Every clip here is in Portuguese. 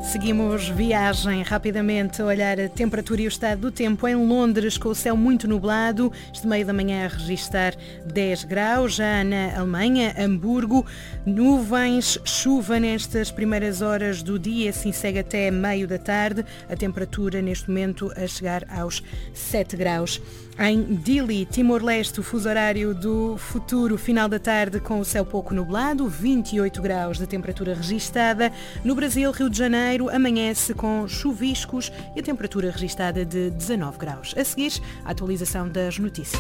Seguimos viagem rapidamente a olhar a temperatura e o estado do tempo em Londres, com o céu muito nublado, este meio da manhã a registrar 10 graus, já na Alemanha, Hamburgo, nuvens, chuva nestas primeiras horas do dia, assim segue até meio da tarde, a temperatura neste momento a chegar aos 7 graus. Em Dili, Timor-Leste, o fuso horário do futuro, final da tarde com o céu pouco nublado, 28 graus de temperatura registada. No Brasil, Rio de Janeiro, amanhece com chuviscos e a temperatura registada de 19 graus. A seguir, a atualização das notícias.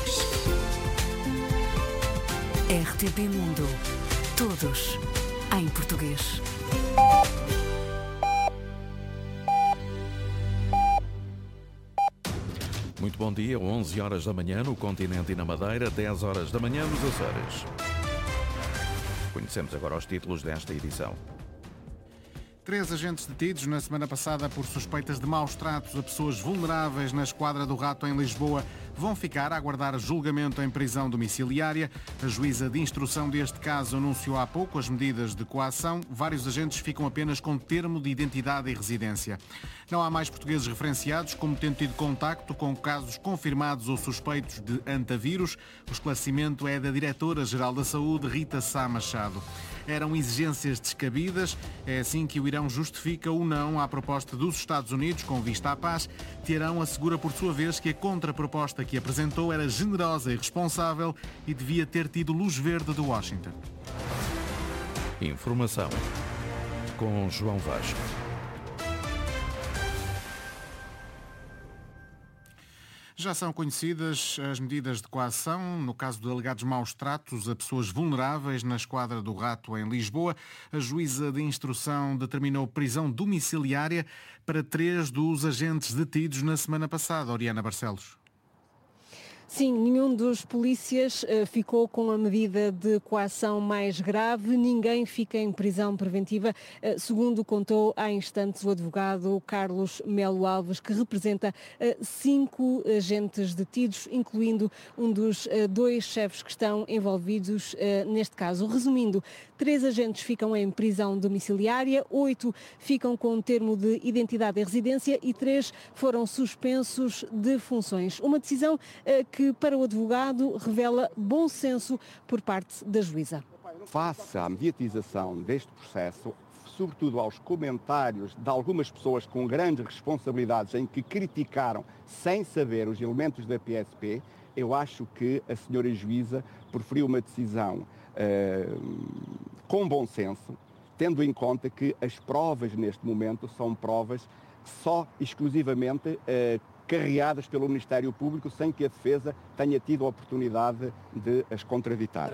RTP Mundo. Todos em português. Muito bom dia, 11 horas da manhã no continente e na Madeira, 10 horas da manhã nos Açores. Conhecemos agora os títulos desta edição. 3 agentes detidos na semana passada por suspeitas de maus tratos a pessoas vulneráveis na Esquadra do Rato em Lisboa vão ficar a aguardar julgamento em prisão domiciliária. A juíza de instrução deste caso anunciou há pouco as medidas de coação. Vários agentes ficam apenas com termo de identidade e residência. Não há mais portugueses referenciados como tendo tido contacto com casos confirmados ou suspeitos de antavírus. O esclarecimento é da Diretora-Geral da Saúde, Rita Sá Machado. Eram exigências descabidas, é assim que o Irão justifica o não à proposta dos Estados Unidos com vista à paz. Teherão assegura por sua vez que a contraproposta que apresentou era generosa e responsável e devia ter tido luz verde de Washington. Informação com João Vasco. Já são conhecidas as medidas de coação no caso de alegados maus tratos a pessoas vulneráveis na Esquadra do Rato em Lisboa. A juíza de instrução determinou prisão domiciliária para 3 dos agentes detidos na semana passada. Oriana Barcelos. Sim, nenhum dos polícias ficou com a medida de coação mais grave, ninguém fica em prisão preventiva, segundo contou há instantes o advogado Carlos Melo Alves, que representa 5 agentes detidos, incluindo um dos 2 chefes que estão envolvidos neste caso. Resumindo, 3 agentes ficam em prisão domiciliária, 8 ficam com termo de identidade e residência e 3 foram suspensos de funções. Uma decisão que para o advogado revela bom senso por parte da juíza. Face à mediatização deste processo, sobretudo aos comentários de algumas pessoas com grandes responsabilidades em que criticaram sem saber os elementos da PSP, eu acho que a senhora juíza preferiu uma decisão com bom senso, tendo em conta que as provas neste momento são provas só exclusivamente carreadas pelo Ministério Público sem que a defesa tenha tido a oportunidade de as contraditar.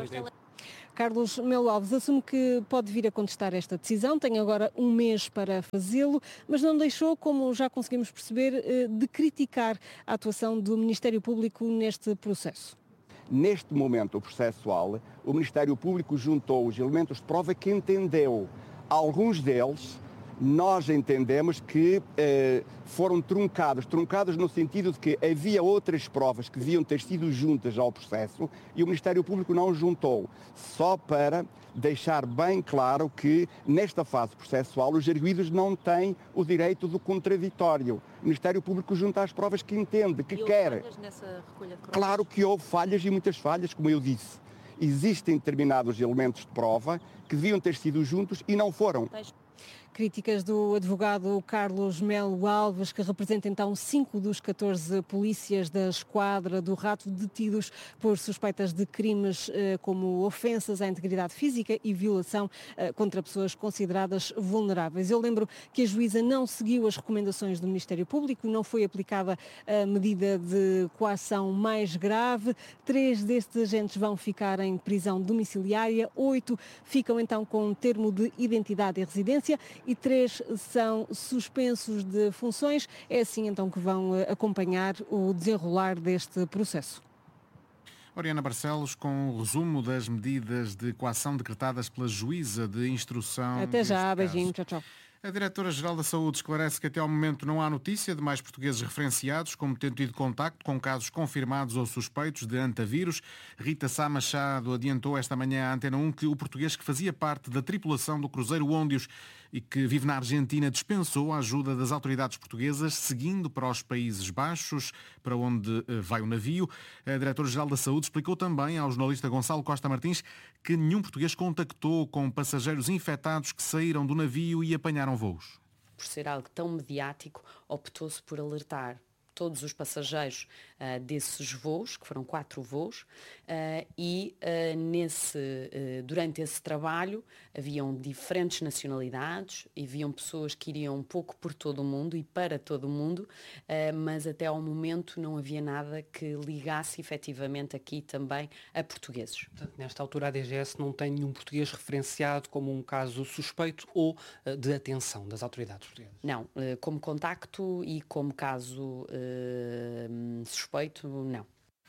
Carlos Melo Alves assume que pode vir a contestar esta decisão, tem agora um mês para fazê-lo, mas não deixou, como já conseguimos perceber, de criticar a atuação do Ministério Público neste processo. Neste momento processual, o Ministério Público juntou os elementos de prova que entendeu. Alguns deles nós entendemos que foram truncados no sentido de que havia outras provas que deviam ter sido juntas ao processo e o Ministério Público não juntou, só para deixar bem claro que nesta fase processual os arguidos não têm o direito do contraditório. O Ministério Público junta as provas que entende, que quer. Falhas nessa recolha de provas? Claro que houve falhas e muitas falhas, como eu disse. Existem determinados elementos de prova que deviam ter sido juntos e não foram. Críticas do advogado Carlos Melo Alves, que representa então 5 dos 14 polícias da Esquadra do Rato detidos por suspeitas de crimes como ofensas à integridade física e violação contra pessoas consideradas vulneráveis. Eu lembro que a juíza não seguiu as recomendações do Ministério Público, não foi aplicada a medida de coação mais grave. 3 destes agentes vão ficar em prisão domiciliária, 8 ficam então com um termo de identidade e residência e 3 são suspensos de funções. É assim então que vão acompanhar o desenrolar deste processo. Oriana Barcelos com o resumo das medidas de coação decretadas pela juíza de instrução. Até já, beijinho, tchau, tchau. A Diretora-Geral da Saúde esclarece que até ao momento não há notícia de mais portugueses referenciados como tendo tido contacto com casos confirmados ou suspeitos de antavírus. Rita Sá Machado adiantou esta manhã à Antena 1 que o português que fazia parte da tripulação do cruzeiro Óndios e que vive na Argentina, dispensou a ajuda das autoridades portuguesas, seguindo para os Países Baixos, para onde vai o navio. A Diretora-Geral da Saúde explicou também ao jornalista Gonçalo Costa Martins que nenhum português contactou com passageiros infectados que saíram do navio e apanharam voos. Por ser algo tão mediático, optou-se por alertar todos os passageiros desses voos, que foram 4 voos, e durante esse trabalho haviam diferentes nacionalidades, haviam pessoas que iriam um pouco por todo o mundo e para todo o mundo, mas até ao momento não havia nada que ligasse efetivamente aqui também a portugueses. Portanto, nesta altura a DGS não tem nenhum português referenciado como um caso suspeito ou de atenção das autoridades portuguesas? Não, como contacto e como caso suspeito, não.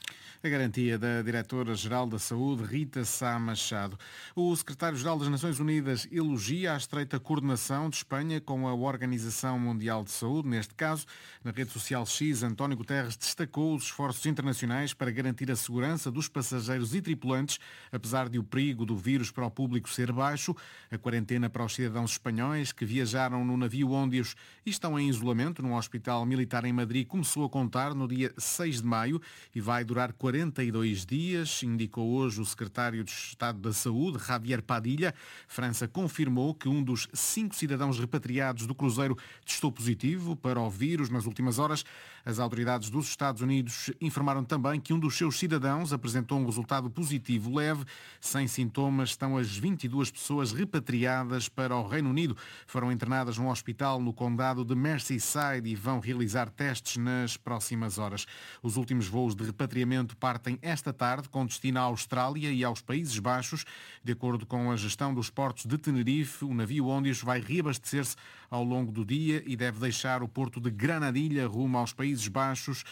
A garantia da Diretora-Geral da Saúde, Rita Sá Machado. O Secretário-Geral das Nações Unidas elogia a estreita coordenação de Espanha com a Organização Mundial de Saúde. Neste caso, na rede social X, António Guterres destacou os esforços internacionais para garantir a segurança dos passageiros e tripulantes, apesar de o perigo do vírus para o público ser baixo. A quarentena para os cidadãos espanhóis que viajaram no navio Óndios e estão em isolamento num hospital militar em Madrid começou a contar no dia 6 de maio e vai durar 42 dias, indicou hoje o secretário de Estado da Saúde, Javier Padilla. França confirmou que um dos 5 cidadãos repatriados do cruzeiro testou positivo para o vírus nas últimas horas. As autoridades dos Estados Unidos informaram também que um dos seus cidadãos apresentou um resultado positivo leve. Sem sintomas estão as 22 pessoas repatriadas para o Reino Unido. Foram internadas num hospital no condado de Merseyside e vão realizar testes nas próximas horas. Os últimos voos de repatriamento partem esta tarde com destino à Austrália e aos Países Baixos. De acordo com a gestão dos portos de Tenerife, o navio Óndios vai reabastecer-se ao longo do dia e deve deixar o porto de Granadilha rumo aos Países Baixos,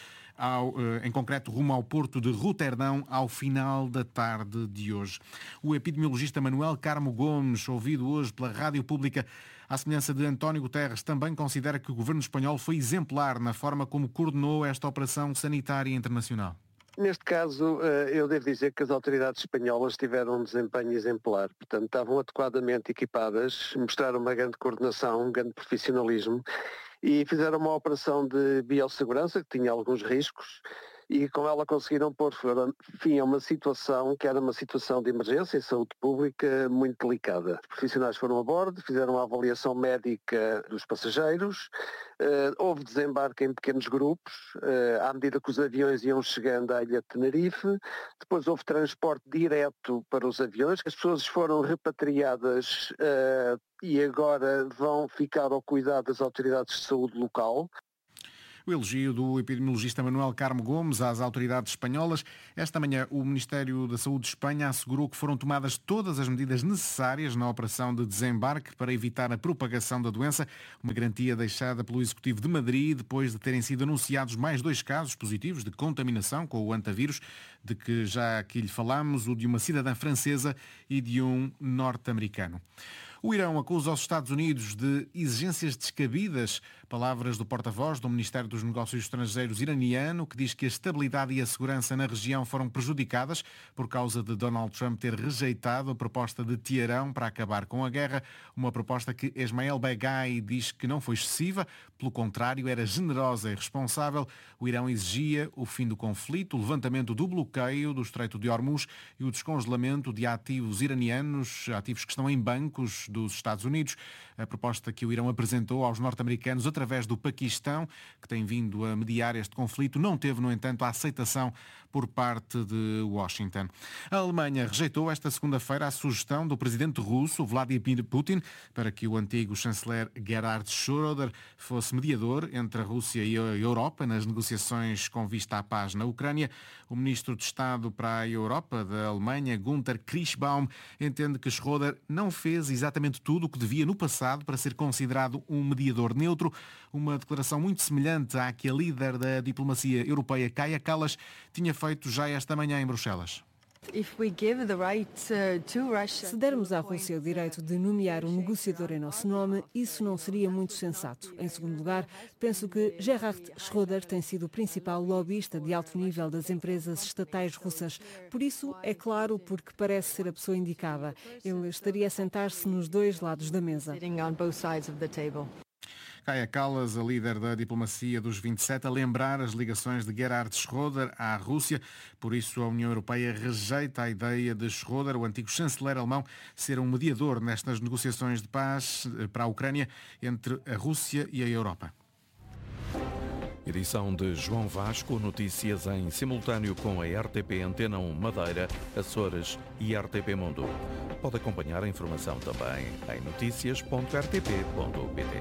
em concreto rumo ao porto de Roterdão, ao final da tarde de hoje. O epidemiologista Manuel Carmo Gomes, ouvido hoje pela Rádio Pública, à semelhança de António Guterres, também considera que o governo espanhol foi exemplar na forma como coordenou esta operação sanitária internacional. Neste caso, eu devo dizer que as autoridades espanholas tiveram um desempenho exemplar. Portanto, estavam adequadamente equipadas, mostraram uma grande coordenação, um grande profissionalismo e fizeram uma operação de biossegurança que tinha alguns riscos e com ela conseguiram pôr fim a uma situação que era uma situação de emergência e saúde pública muito delicada. Os profissionais foram a bordo, fizeram a avaliação médica dos passageiros, houve desembarque em pequenos grupos, à medida que os aviões iam chegando à ilha de Tenerife, depois houve transporte direto para os aviões, as pessoas foram repatriadas e agora vão ficar ao cuidado das autoridades de saúde local. O elogio do epidemiologista Manuel Carmo Gomes às autoridades espanholas. Esta manhã, o Ministério da Saúde de Espanha assegurou que foram tomadas todas as medidas necessárias na operação de desembarque para evitar a propagação da doença, uma garantia deixada pelo Executivo de Madrid depois de terem sido anunciados mais 2 casos positivos de contaminação com o antavírus, de que já aqui lhe falámos, o de uma cidadã francesa e de um norte-americano. O Irão acusa os Estados Unidos de exigências descabidas, palavras do porta-voz do Ministério dos Negócios Estrangeiros iraniano, que diz que a estabilidade e a segurança na região foram prejudicadas por causa de Donald Trump ter rejeitado a proposta de Teherão para acabar com a guerra, uma proposta que Esmael Beghai diz que não foi excessiva, pelo contrário, era generosa e responsável. O Irão exigia o fim do conflito, o levantamento do bloqueio do Estreito de Hormuz e o descongelamento de ativos iranianos, ativos que estão em bancos dos Estados Unidos. A proposta que o Irão apresentou aos norte-americanos através do Paquistão, que tem vindo a mediar este conflito, não teve, no entanto, a aceitação por parte de Washington. A Alemanha rejeitou esta segunda-feira a sugestão do presidente russo, Vladimir Putin, para que o antigo chanceler Gerhard Schröder fosse mediador entre a Rússia e a Europa nas negociações com vista à paz na Ucrânia. O ministro de Estado para a Europa da Alemanha, Günther Kirschbaum, entende que Schröder não fez exatamente tudo o que devia no passado para ser considerado um mediador neutro, uma declaração muito semelhante à que a líder da diplomacia europeia, Kaja Kallas, tinha feito já esta manhã em Bruxelas. Se dermos à Rússia o direito de nomear um negociador em nosso nome, isso não seria muito sensato. Em segundo lugar, penso que Gerhard Schröder tem sido o principal lobbyista de alto nível das empresas estatais russas. Por isso, é claro, porque parece ser a pessoa indicada. Ele estaria a sentar-se nos dois lados da mesa. Kaja Kallas, a líder da diplomacia dos 27, a lembrar as ligações de Gerhard Schröder à Rússia. Por isso, a União Europeia rejeita a ideia de Schröder, o antigo chanceler alemão, ser um mediador nestas negociações de paz para a Ucrânia entre a Rússia e a Europa. Edição de João Vasco, notícias em simultâneo com a RTP Antena 1 Madeira, Açores e RTP Mundo. Pode acompanhar a informação também em noticias.rtp.pt.